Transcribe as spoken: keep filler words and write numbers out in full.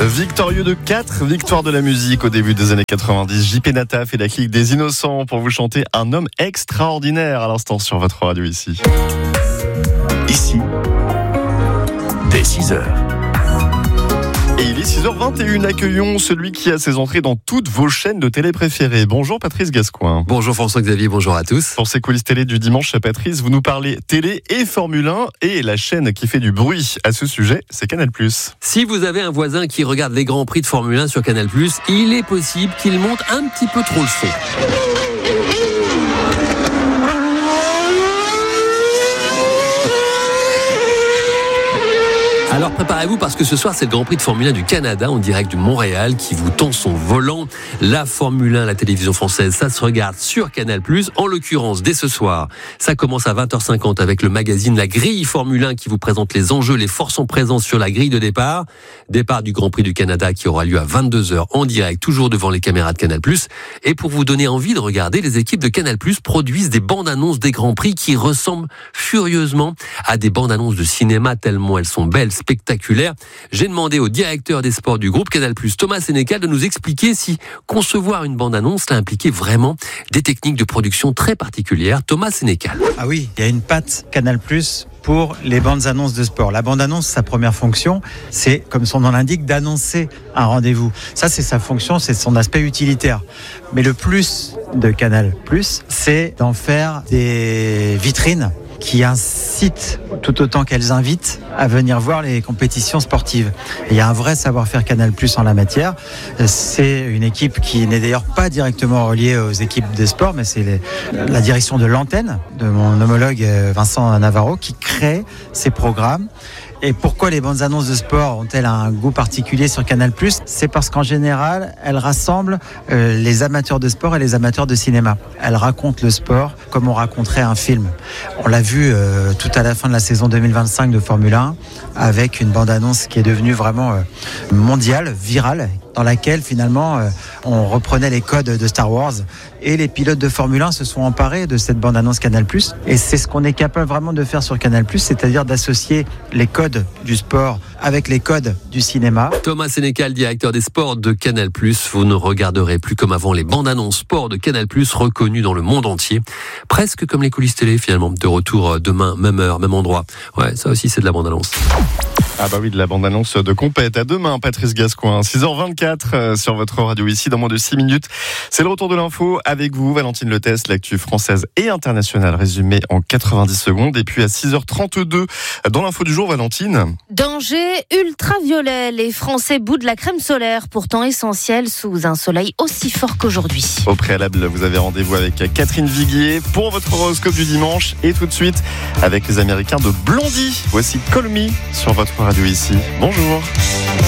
Victorieux de quatre victoires de la musique au début des années quatre-vingt-dix, J P Nataf et la clique des Innocents pour vous chanter Un homme extraordinaire à l'instant sur votre radio ici. Ici, dès six heures. Et il est six heures vingt et une, accueillons celui qui a ses entrées dans toutes vos chaînes de télé préférées. Bonjour Patrice Gascoin. Bonjour François-Xavier, bonjour à tous. Pour ces coulisses télé du dimanche, Patrice, vous nous parlez télé et Formule un, et la chaîne qui fait du bruit à ce sujet, c'est Canal plus. Si vous avez un voisin qui regarde les Grands Prix de Formule un sur Canal plus, il est possible qu'il monte un petit peu trop le son. Alors préparez-vous parce que ce soir c'est le Grand Prix de Formule un du Canada en direct de Montréal qui vous tend son volant. La Formule un, la télévision française, ça se regarde sur Canal plus. En l'occurrence, dès ce soir, ça commence à vingt heures cinquante avec le magazine La Grille Formule un qui vous présente les enjeux, les forces en présence sur la grille de départ. Départ du Grand Prix du Canada qui aura lieu à vingt-deux heures en direct, toujours devant les caméras de Canal plus. Et pour vous donner envie de regarder, les équipes de Canal plus produisent des bandes annonces des Grands Prix qui ressemblent furieusement à des bandes annonces de cinéma tellement elles sont belles, spectaculaire. J'ai demandé au directeur des sports du groupe Canal plus, Thomas Sénécal, de nous expliquer si concevoir une bande-annonce l'a impliqué vraiment des techniques de production très particulières. Thomas Sénécal. Ah oui, il y a une patte Canal plus pour les bandes annonces de sport. La bande annonce, sa première fonction, c'est, comme son nom l'indique, d'annoncer un rendez-vous. Ça, c'est sa fonction, c'est son aspect utilitaire. Mais le plus de Canal plus, c'est d'en faire des vitrines qui incitent, tout autant qu'elles invitent, à venir voir les compétitions sportives. Et il y a un vrai savoir-faire Canal plus en la matière. C'est une équipe qui n'est d'ailleurs pas directement reliée aux équipes des sports, mais c'est les, la direction de l'antenne de mon homologue Vincent Navarro qui crée ces programmes. Et pourquoi les bandes annonces de sport ont-elles un goût particulier sur Canal plus ? C'est parce qu'en général, elles rassemblent euh, les amateurs de sport et les amateurs de cinéma. Elles racontent le sport comme on raconterait un film. On l'a vu euh, tout à la fin de la saison deux mille vingt-cinq de Formule un, avec une bande annonce qui est devenue vraiment euh, mondiale, virale, dans laquelle finalement euh, on reprenait les codes de Star Wars et les pilotes de Formule un se sont emparés de cette bande-annonce Canal plus. Et c'est ce qu'on est capable vraiment de faire sur Canal plus, c'est-à-dire d'associer les codes du sport avec les codes du cinéma. Thomas Sénécal, directeur des sports de Canal plus. Vous ne regarderez plus comme avant les bandes-annonces sport de Canal plus reconnues dans le monde entier. Presque comme les coulisses télé finalement. De retour demain, même heure, même endroit. Ouais, ça aussi c'est de la bande-annonce. Ah bah oui, de la bande-annonce de compète. À demain, Patrice Gascoin. six heures vingt-quatre sur votre radio ici, dans moins de six minutes. C'est le retour de l'info avec vous, Valentine Leteste, l'actu française et internationale résumée en quatre-vingt-dix secondes. Et puis à six heures trente-deux, dans l'info du jour, Valentine. Danger ultraviolet. Les Français boudent la crème solaire, pourtant essentielle sous un soleil aussi fort qu'aujourd'hui. Au préalable, vous avez rendez-vous avec Catherine Viguier pour votre horoscope du dimanche. Et tout de suite, avec les Américains de Blondie. Voici Call Me sur votre radio ici. Bonjour.